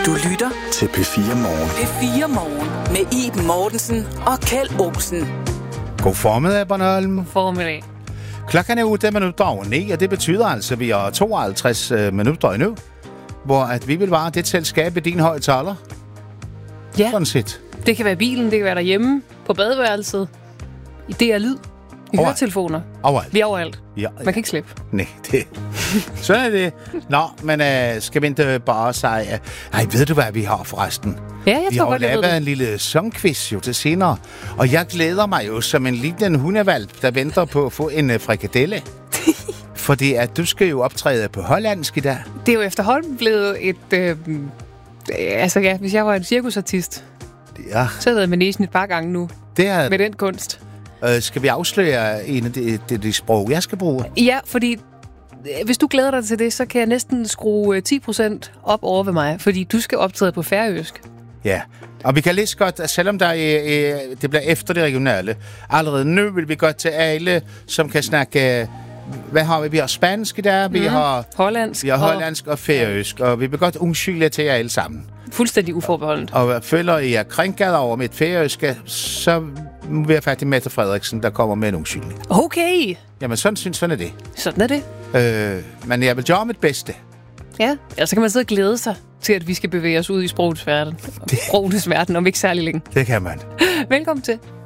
Du lytter til P4 Morgen. P4 Morgen med Iben Mortensen og Kjeld Olsen. God formiddag, Bornholm. Formiddag. Klokken er 8:09, og det betyder altså, at vi har 52 minutter endnu, hvor at vi vil være det selskab i din højtaler. Ja, sådan set. det kan være bilen, det kan være derhjemme, på badeværelset, i DR Lyd, i høretelefoner. Overalt. Vi er overalt. Ja. Man kan ikke slippe. Nej, det. Sådan er det. Nå, men skal vi ikke bare sige... Nej, ved du, hvad vi har forresten? Ja, jeg Vi tror har godt, jeg ved lavet det. en lille songquiz jo til senere, og jeg glæder mig jo som en lille hundevalp, der venter på at få en frikadelle. Fordi at du skal jo optræde på hollandsk i dag. Det er jo efterhånden blevet et... altså ja, hvis jeg var en cirkusartist, Ja, så havde jeg været med næsen et par gange nu, det er... med den kunst. Skal vi afsløre en af de sprog, jeg skal bruge? Ja, fordi hvis du glæder dig til det, så kan jeg næsten skrue 10% op over ved mig, fordi du skal optræde på færøsk. Ja, og vi kan lige så godt, at selvom der det bliver efter det regionale, allerede nu vil vi godt til alle, som kan snakke... Hvad har vi? Vi har spansk i dag, vi har hollandsk og færøsk, og vi vil godt undskylde til jer alle sammen. Fuldstændig uforbeholdent. Og føler I er krænket over mit færøske, så vil jeg faktisk Mette Frederiksen, der kommer med en undskyldning. Okay, Jamen, sådan er det. sådan er det. Men jeg vil gøre mit bedste. Ja, og så kan man sidde og glæde sig til, at vi skal bevæge os ud i sprogets verden. Sprogets verden om ikke særlig længe. Det kan man. Velkommen til.